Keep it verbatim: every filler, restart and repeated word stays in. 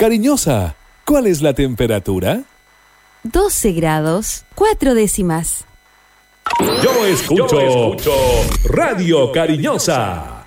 Cariñosa, ¿cuál es la temperatura? doce grados, cuatro décimas. Yo escucho, Yo escucho Radio Cariñosa.